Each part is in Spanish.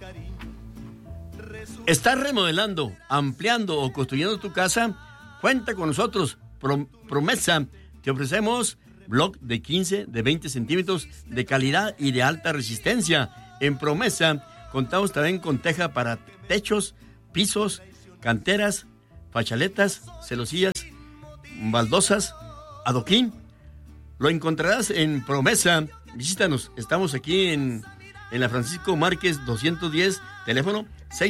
¿Estás remodelando, ampliando o construyendo tu casa? Cuenta con nosotros. Promesa. Te ofrecemos bloc de 15, de 20 centímetros de calidad y de alta resistencia. En Promesa contamos también con teja para techos, pisos, canteras, fachaletas, celosías, baldosas, adoquín. Lo encontrarás en Promesa. Visítanos. Estamos aquí en la Francisco Márquez 210, teléfono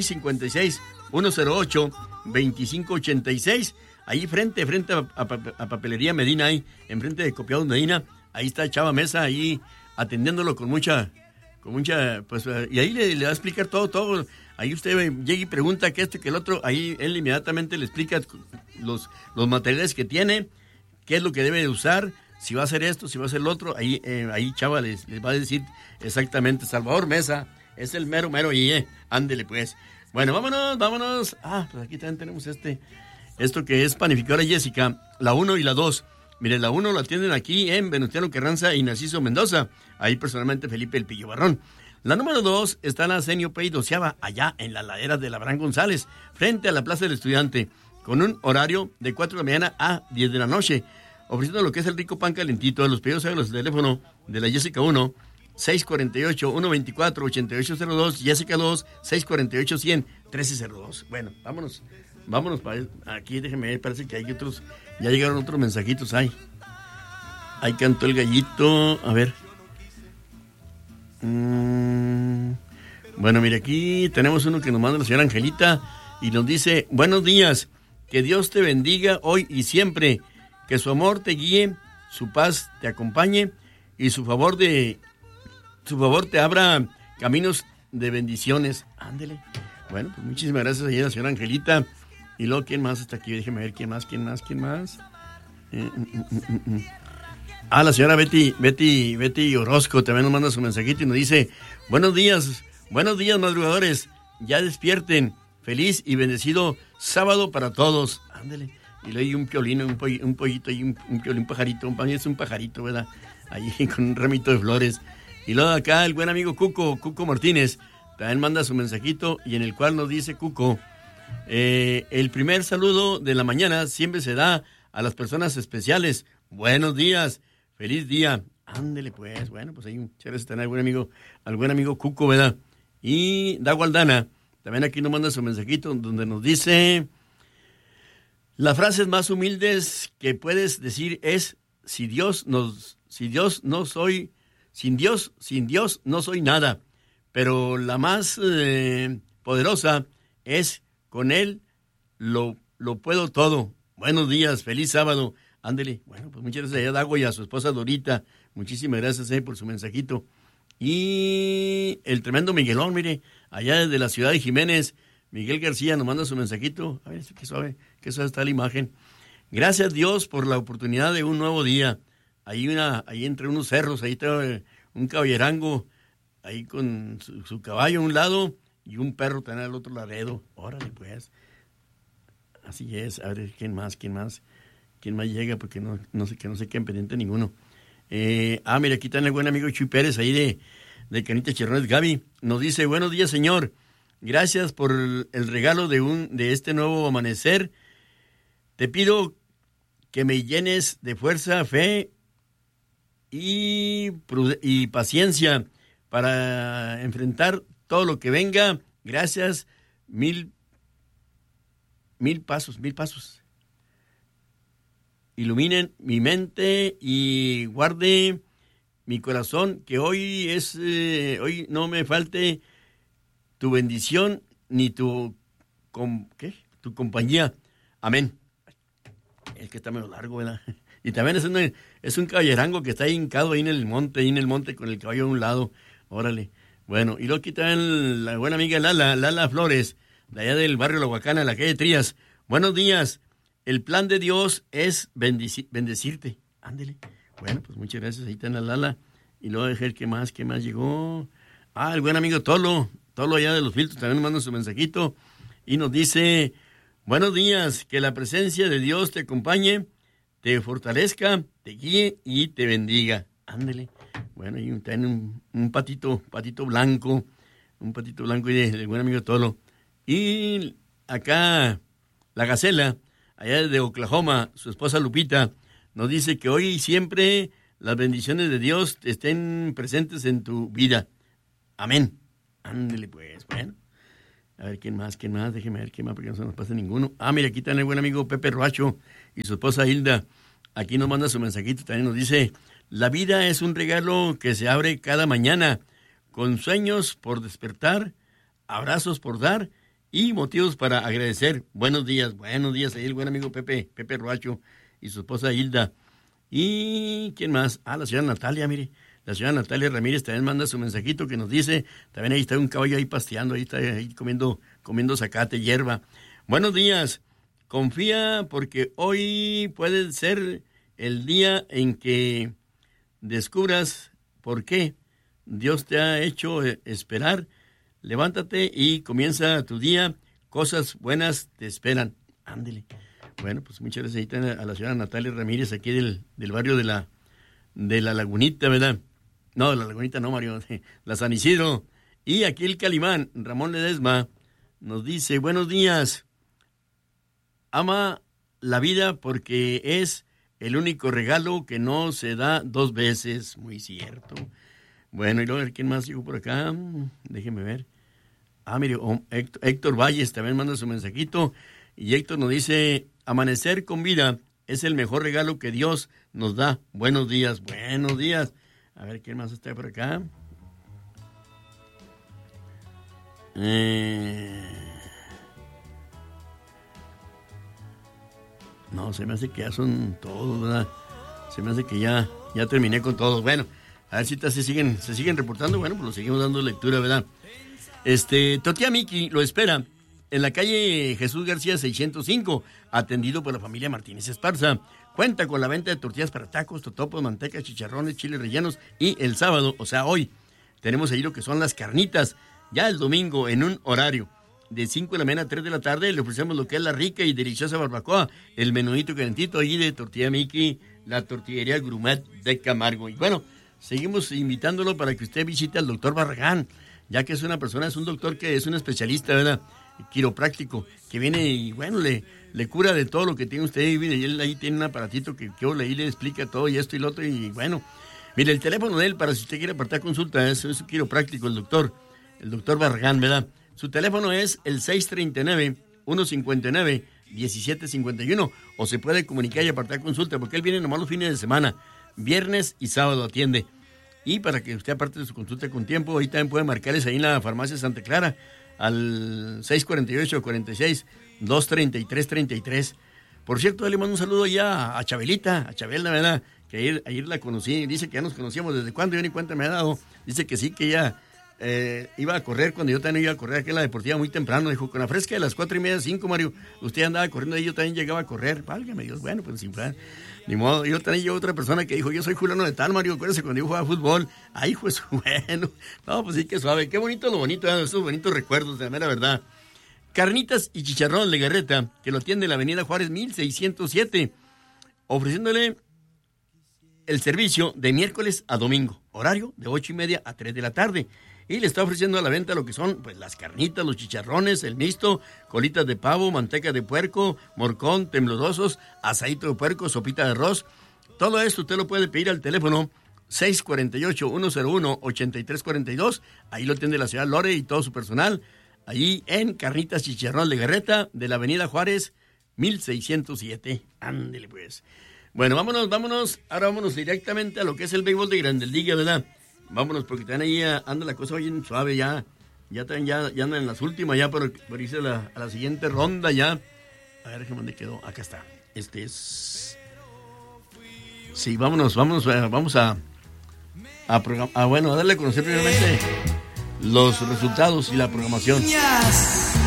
656-108-2586. Ahí frente a Papelería Medina, ahí, enfrente de Copiados Medina. Ahí está Chava Mesa, ahí atendiéndolo con mucha, pues, y ahí le va a explicar todo. Ahí usted llega y pregunta que esto y que el otro. Ahí él inmediatamente le explica los materiales que tiene, qué es lo que debe de usar, si va a hacer esto, si va a hacer lo otro. Ahí Chava les va a decir exactamente. Salvador Mesa es el mero y ándele pues. Bueno, vámonos. Pues aquí también tenemos esto que es Panificadora Jessica, la 1 y la 2. Mire, la 1 la atienden aquí en Venustiano Carranza y Narciso Mendoza. Ahí personalmente Felipe El Pillo Barrón. La número 2 está en la Senio Pey doceava, allá en la ladera de Abraham González, frente a la Plaza del Estudiante, con un horario de 4 de la mañana a 10 de la noche, ofreciendo lo que es el rico pan calentito. De los pedidos a los teléfono de la Jessica 1, 648-124-8802, Jessica 2, 648-100-1302. Bueno, vámonos para aquí, déjeme ver, parece que hay otros, ya llegaron otros mensajitos. Ahí cantó el gallito, a ver. Bueno, mire, aquí tenemos uno que nos manda la señora Angelita y nos dice: buenos días, que Dios te bendiga hoy y siempre, que su amor te guíe, su paz te acompañe y su favor te abra caminos de bendiciones. Ándele. Bueno, pues muchísimas gracias a la señora Angelita. Y luego, ¿quién más está aquí? Déjeme ver, ¿quién más? La señora Betty Orozco también nos manda su mensajito y nos dice: buenos días madrugadores, ya despierten, feliz y bendecido sábado para todos. Ándele. Y luego hay un piolín, un pollito y un piolín, un pajarito, es un pajarito, ¿verdad? Ahí con un ramito de flores. Y luego acá el buen amigo Cuco Martínez también manda su mensajito y en el cual nos dice Cuco: el primer saludo de la mañana siempre se da a las personas especiales. Buenos días, feliz día. Ándele pues. Bueno, pues ahí muchas gracias también al buen amigo Cuco, ¿verdad? Y Dago Aldana también aquí nos manda su mensajito donde nos dice: las frases más humildes que puedes decir es: sin Dios no soy nada. Pero la más poderosa es: con Él lo puedo todo. Buenos días, feliz sábado. Ándele. Bueno, pues muchas gracias a Dago y a su esposa Dorita. Muchísimas gracias por su mensajito. Y el tremendo Miguelón, mire, allá desde la ciudad de Jiménez, Miguel García nos manda su mensajito. A ver, qué suave está la imagen. Gracias Dios por la oportunidad de un nuevo día. Ahí entre unos cerros, ahí está un caballerango, ahí con su caballo a un lado y un perro también al otro laredo. Órale pues. Así es. A ver, ¿quién más llega? Porque no sé qué pendiente ninguno. Mira, aquí está el buen amigo Chuy Pérez, ahí de Canitas Chirrones. Gaby nos dice: buenos días, señor. Gracias por el regalo de este nuevo amanecer. Te pido que me llenes de fuerza, fe y paciencia para enfrentar todo lo que venga. Gracias. Mil pasos. Iluminen mi mente y guarde mi corazón, que hoy no me falte tu bendición ni tu compañía. Amén. Es que está medio largo, ¿verdad? Y también es un caballerango que está ahí hincado ahí en el monte con el caballo a un lado. Órale. Bueno, y luego aquí también la buena amiga Lala Flores, de allá del barrio La Huacana, la calle Trías. Buenos días. El plan de Dios es bendecirte. Ándele. Bueno, pues muchas gracias. Ahí está la Lala. Y luego dejar qué más llegó. El buen amigo Tolo allá de Los Filtros también nos manda su mensajito y nos dice: buenos días, que la presencia de Dios te acompañe, te fortalezca, te guíe y te bendiga. Ándele. Bueno, y también un patito blanco un patito blanco y de buen amigo Tolo. Y acá, la Gacela, allá de Oklahoma, su esposa Lupita, nos dice que hoy y siempre las bendiciones de Dios estén presentes en tu vida. Amén. Ándele pues, bueno. A ver, ¿quién más? Déjeme ver quién más, porque no se nos pasa ninguno. Mira, aquí está el buen amigo Pepe Roacho y su esposa Hilda. Aquí nos manda su mensajito, también nos dice: la vida es un regalo que se abre cada mañana, con sueños por despertar, abrazos por dar y motivos para agradecer. Buenos días ahí el buen amigo Pepe Roacho y su esposa Hilda. ¿Y quién más? La señora Natalia, mire. La señora Natalia Ramírez también manda su mensajito que nos dice, también ahí está un caballo ahí pasteando, ahí está ahí comiendo zacate, hierba. Buenos días, confía porque hoy puede ser el día en que descubras por qué Dios te ha hecho esperar. Levántate y comienza tu día, cosas buenas te esperan. Ándele. Bueno, pues muchas gracias a la señora Natalia Ramírez aquí del barrio de la Lagunita, ¿verdad? No, de la Lagunita no, Mario, la San Isidro. Y aquí el Calimán, Ramón Ledesma, nos dice: buenos días, ama la vida porque es el único regalo que no se da dos veces. Muy cierto. Bueno, y luego a ver quién más llegó por acá. Déjeme ver. Mire, Héctor Valles también manda su mensajito. Y Héctor nos dice: amanecer con vida es el mejor regalo que Dios nos da. Buenos días. A ver, ¿quién más está por acá? No, se me hace que ya son todos, ¿verdad? Se me hace que ya terminé con todos. Bueno, a ver si se siguen reportando. Bueno, pues lo seguimos dando lectura, ¿verdad? Totía Miki lo espera en la calle Jesús García 605, atendido por la familia Martínez Esparza. Cuenta con la venta de tortillas para tacos, totopos, manteca, chicharrones, chiles rellenos, y el sábado, o sea hoy, tenemos ahí lo que son las carnitas. Ya el domingo, en un horario de 5 de la mañana a 3 de la tarde, le ofrecemos lo que es la rica y deliciosa barbacoa, el menudito calentito ahí de Tortilla Miki, la tortillería Grumet de Camargo. Y bueno, seguimos invitándolo para que usted visite al doctor Barragán, ya que es un doctor que es un especialista, ¿verdad?, quiropráctico, que viene y bueno, le cura de todo lo que tiene usted, y él ahí tiene un aparatito que ahí le explica todo y esto y lo otro. Y bueno, mire, el teléfono de él para si usted quiere apartar consulta es quiropráctico, el doctor Barragán, ¿verdad? Su teléfono es el 639-159-1751, o se puede comunicar y apartar consulta, porque él viene nomás los fines de semana, viernes y sábado atiende. Y para que usted aparte de su consulta con tiempo, ahí también puede marcarles ahí en la farmacia Santa Clara al 648-46-233-33. Por cierto, le mando un saludo ya a Chabelita, la verdad, que ayer la conocí. Dice que ya nos conocíamos desde cuando, yo ni cuenta me ha dado. Dice que sí, que ella iba a correr cuando yo también iba a correr aquí en la deportiva muy temprano. Dijo, con la fresca de las 4:30, 5, Mario, usted andaba corriendo y yo también llegaba a correr. Válgame Dios, bueno, pues sin plan. Ni modo, yo también llevo otra persona que dijo, yo soy fulano de tal, Mario, acuérdese cuando yo jugaba fútbol. Ay, pues bueno, no, pues sí, que suave, qué bonito lo bonito, esos bonitos recuerdos, de la mera verdad. Carnitas y Chicharrón Legarreta, que lo atiende en la avenida Juárez 1607, ofreciéndole el servicio de miércoles a domingo, horario de 8:30 a 3 de la tarde. Y le está ofreciendo a la venta lo que son pues las carnitas, los chicharrones, el mixto, colitas de pavo, manteca de puerco, morcón, temblorosos, asadito de puerco, sopita de arroz. Todo esto usted lo puede pedir al teléfono 648-101-8342. Ahí lo atiende la señora Lore y todo su personal. Allí en Carnitas Chicharrón Legarreta, de la avenida Juárez 1607. Ándele pues. Bueno, vámonos. Ahora vámonos directamente a lo que es el béisbol de Grandes Ligas, ¿verdad? Vámonos, porque están ahí, anda la cosa bien suave, ya andan en las últimas, ya por irse a la siguiente ronda, ya. A ver, ¿dónde quedó? Acá está. Este es... Sí, vamos a darle a conocer primeramente los resultados y la programación.